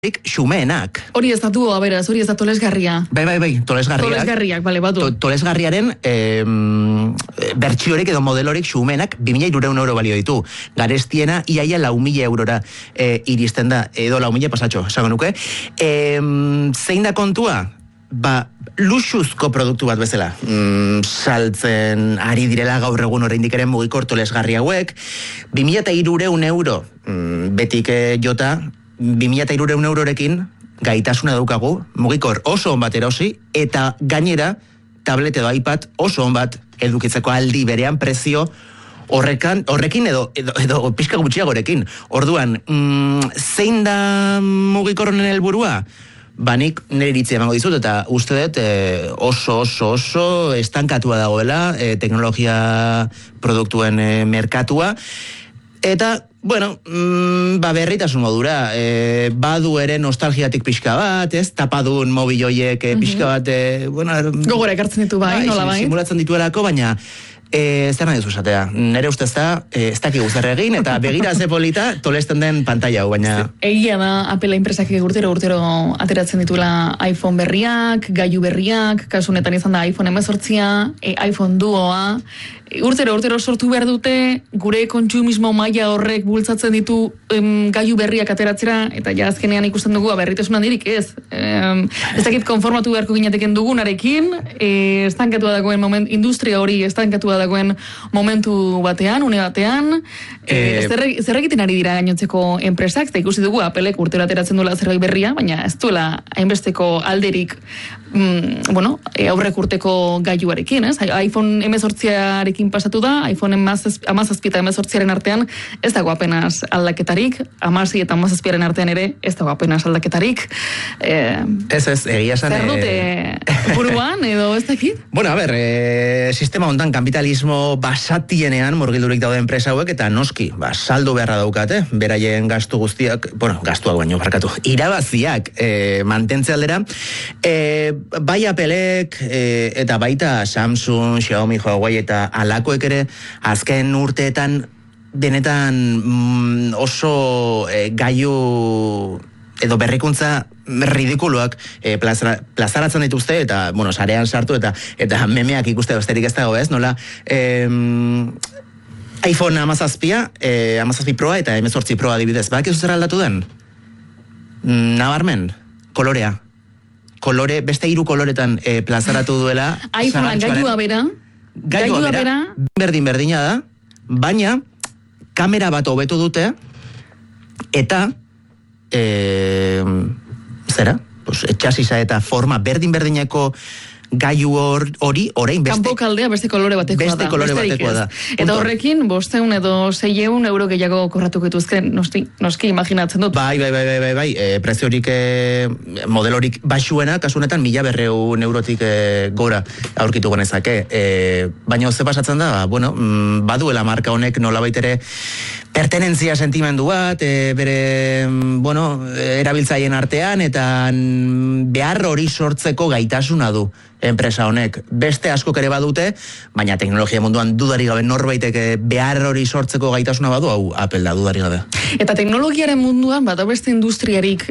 xumeenak. Hori ez da duoa, beraz, hori ez da tolesgarria. Bai, tolesgarriak. Tolesgarriak, bale, batu. Tolesgarriaren bertsiorik edo modelorik xumeenak 2.300 euro balio ditu. Garestiena iaia 4.000 eurora iristen da, edo 4.000 pasatxo, esango nuke. Zein da kontua? Luxuzko produktu bat bezala. Saltzen ari direla gaur egun oraindik ere mugikor tolesgarri hauek. 2.300 euro betik jota, 2.300 eurorekin gaitasuna daukagu, mugikor oso on bat erosi, eta gainera tablet edo iPad oso on bat edukitzeko aldi berean prezio horrekin edo pixka gutxiagorekin. Orduan, zein da mugikor honen helburua? Nik nire iritzia emango dizut, eta uste dut oso estankatua dagoela teknologia produktuen merkatua. Eta, berritasun modura, badu ere nostalgiatik pixka bat, tapadun mobil hoiek pixka bat, gogora ekartzen ditu bai, nola bai? Simulatzen dituelako, baina zer nahi duzu esatea? Nere ustez da, ez dakigu zer egin, eta begira ze polita tolesten den pantalla hau, baina... Egia da, Apple enpresak urtero ateratzen dituela iPhone berriak, gailu berriak, kasu honetan izan da iPhone 18, iPhone Duoa, urtero sortu behar dute, gure kontsumismo maila horrek bultzatzen ditu gailu berriak ateratzera, eta ja azkenean ikusten dugu, berritasun handirik ez. Ez dakit konformatu beharko ginateken dugunarekin, estankatua dagoen industria hori estankatua dagoen momentu batean, une batean, zer egiten ari dira gainontzeko enpresak, eta ikusi dugu Applek urtero ateratzen duela zerbait berria, baina ez duela hainbesteko alderik aurrek urteko gailuarekin, ez? iPhone 18arekin pasatu da, iPhone 17 eta 18aren artean ez dago apenas aldaketarik, 16 eta 17aren artean ere ez dago apenas aldaketarik. Ez, egia esan... Zer dute buruan, edo ez dakit? Sistema hontan kapitalismo basatienean murgildurik daude enpresa hauek, eta noski, saldu beharra daukate, beraien gastu guztiak, gastuak baino, barkatu, irabaziak mantentze aldera, bai Applek eta baita Samsung, Xiaomi, Huawei eta alakoek ere azken urteetan benetan oso gailu edo berrikuntza ridikuluak plazaratzen dituzte, eta, sarean sartu eta memeak ikuste besterik ez dago, ez? Nola, iPhone 17 Proa eta 18 Proa adibidez, ez zer aldatu den? Nabarmen, kolorea. Beste 3 koloretan plazaratu duela. iPhone gailua bera. Berdina da, baina kamera bat hobetu dute, eta etxasisa eta forma berdineko gailu hori orain beste... Kanpo kaldea beste kolore batekoa da. Eta horrekin, 500 edo 600 euro gehiago korratuko dituzke, noski imaginatzen dut. Bai, preziorik, modelorik baxuena, kasu honetan 1.200 eurotik gora aurkitu genezake. Baina ze pasatzen da, baduela marka honek nolabait ere pertenentzia sentimendu bat, bere, erabiltzaien artean, eta behar hori sortzeko gaitasuna du enpresa honek. Beste askok ere badute, baina teknologia munduan dudari gabe norbaitek behar hori sortzeko gaitasuna badu, hau Apple da dudari gabe. Eta teknologiaren munduan, bada beste industriarik,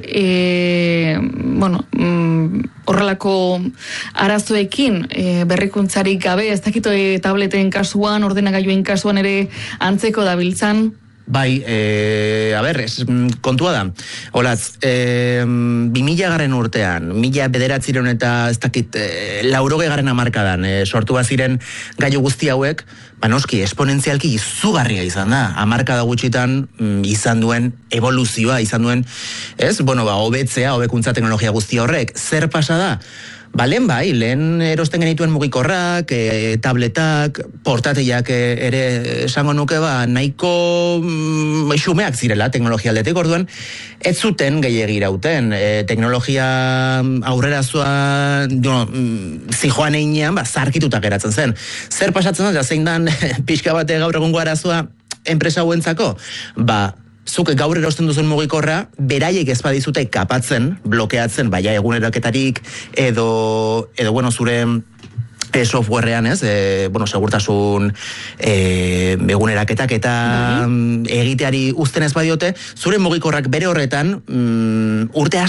horrelako arazoekin, berrikuntzarik gabe, ez dakito tableten kasuan, ordenagailuen kasuan ere antzeko dabiltzan? Bai, kontua da. Olaz, 2000 urtean, 1900 eta ez dakit, 80 hamarkadan sortu baziren gailu guzti hauek, noski, esponentzialki izugarria izan da. Hamarkada gutxitan izan duen evoluzioa, izan duen, hobetzea, hobekuntza teknologia guzti horrek. Zer pasa da? Lehen erosten genituen mugikorrak, tabletak, portatileak ere esango nuke nahiko xumeak zirela teknologia aldetik, orduan ez zuten gehiegi irauten. Teknologia aurrerazoa zijoan einean, zarkituta geratzen zen. Zer pasatzen da, zein dan pixka bate gaur egungo arazoa enpresa hauentzako? Zuk gaur erosten duzun mugikorra, beraiek ez badizute kapatzen, blokeatzen, eguneraketarik, edo zure softwarean, ez, bueno, segurtasun eguneraketak eta egiteari uzten ez badiote, zure mugikorrak bere horretan urte